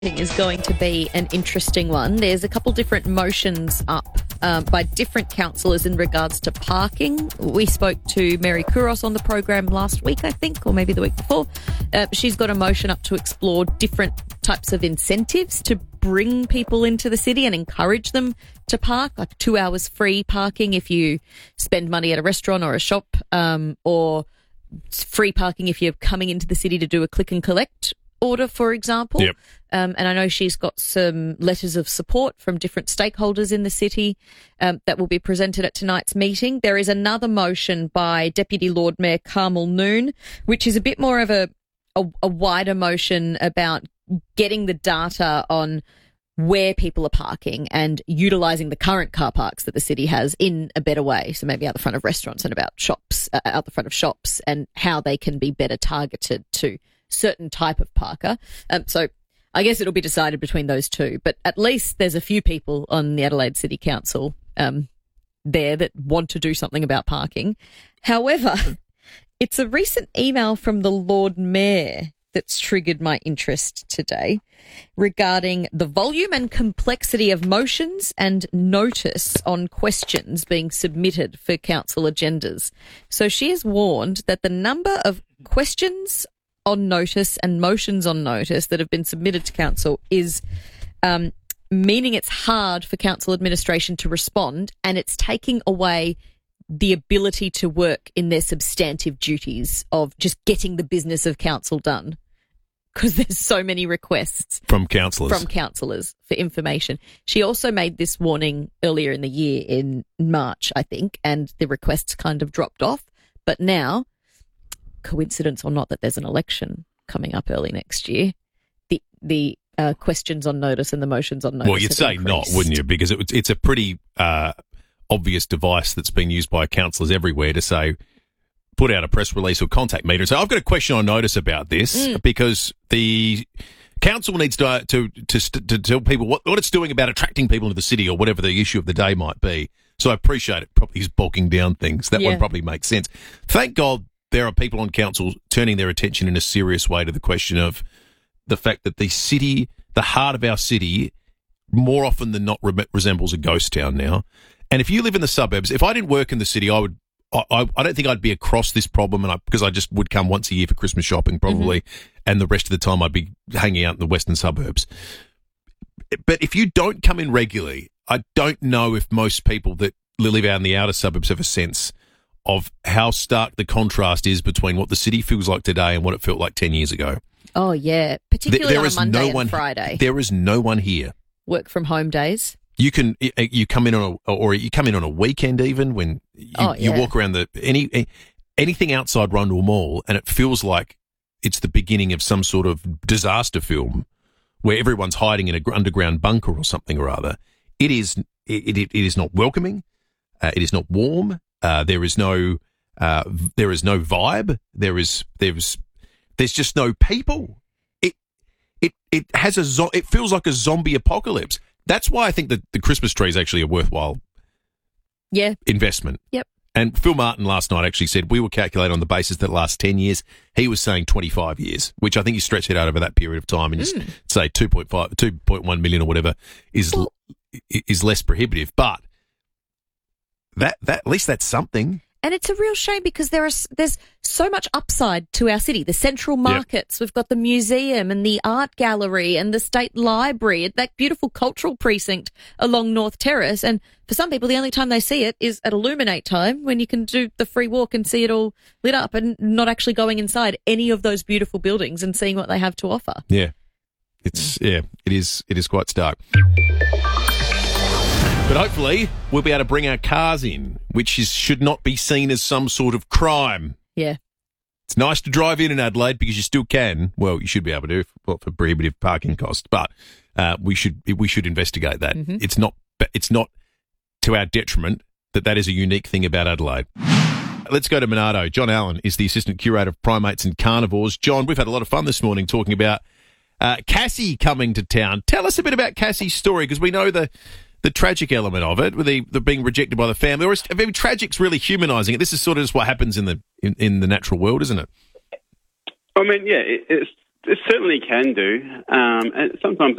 Is going to be an interesting one. There's a couple different motions up by different councillors in regards to parking. We spoke to Mary Kouros on the program last week, I think, or maybe the week before. She's got a motion up to explore different types of incentives to bring people into the city and encourage them to park, like 2 hours free parking if you spend money at a restaurant or a shop, or free parking if you're coming into the city to do a click and collect order, for example. Yep. And I know she's got some letters of support from different stakeholders in the city that will be presented at tonight's meeting. There is another motion by Deputy Lord Mayor Carmel Noon, which is a bit more of a wider motion about getting the data on where people are parking and utilising the current car parks that the city has in a better way. So maybe out the front of restaurants and about shops, out the front of shops, and how they can be better targeted to certain type of parker. So I guess it'll be decided between those two, but at least there's a few people on the Adelaide City Council there that want to do something about parking. However, it's a recent email from the Lord Mayor that's triggered my interest today regarding the volume and complexity of motions and notice on questions being submitted for council agendas. So she has warned that the number of questions on notice and motions on notice that have been submitted to council is meaning it's hard for council administration to respond, and it's taking away the ability to work in their substantive duties of just getting the business of council done, because there's so many requests from councillors for information. She also made this warning earlier in the year in March, I think, and the requests kind of dropped off. But now, coincidence or not that there's an election coming up early next year, the questions on notice and the motions on notice. Well, you'd say increased. not, wouldn't you? Because it's a pretty obvious device that's been used by councillors everywhere to say, put out a press release or contact me and say, I've got a question on notice about this, because the council needs to tell people what it's doing about attracting people into the city or whatever the issue of the day might be. So I appreciate it probably is bulking down things. That one probably makes sense. Thank God there are people on council turning their attention in a serious way to the question of the fact that the city, the heart of our city, more often than not resembles a ghost town now. And if you live in the suburbs, if I didn't work in the city, I don't think I'd be across this problem, because I just would come once a year for Christmas shopping probably, and the rest of the time I'd be hanging out in the western suburbs. But if you don't come in regularly, I don't know if most people that live out in the outer suburbs have a sense of how stark the contrast is between what the city feels like today and what it felt like 10 years ago. Oh, yeah, particularly on a Monday and Friday. There is no one here. Work from home days. You come in on a weekend even when you walk around anything outside Rundle Mall, and it feels like it's the beginning of some sort of disaster film where everyone's hiding in an underground bunker or something or other. It is not welcoming. It is not warm. There is no vibe. There's just no people. It feels like a zombie apocalypse. That's why I think that the Christmas tree is actually a worthwhile investment. Yep. And Phil Martin last night actually said we will calculate on the basis that last 10 years. He was saying 25 years, which I think you stretch it out over that period of time and just say 2.1 million or whatever is less prohibitive. But that at least that's something. And it's a real shame because there's so much upside to our city. The central markets, we've got the museum and the art gallery and the state library, that beautiful cultural precinct along North Terrace. And for some people, the only time they see it is at Illuminate time, when you can do the free walk and see it all lit up, and not actually going inside any of those beautiful buildings and seeing what they have to offer. Yeah. It is quite stark. But hopefully we'll be able to bring our cars in, which should not be seen as some sort of crime. Yeah. It's nice to drive in Adelaide because you still can. Well, you should be able to for prohibitive parking costs, but we should investigate that. Mm-hmm. It's not to our detriment that is a unique thing about Adelaide. Let's go to Monarto. John Allen is the Assistant Curator of Primates and Carnivores. John, we've had a lot of fun this morning talking about Cassie coming to town. Tell us a bit about Cassie's story, because we know the tragic element of it, with the being rejected by the family, or tragic's really humanising it. This is sort of just what happens in the natural world, isn't it? I mean, yeah, It certainly can do. And sometimes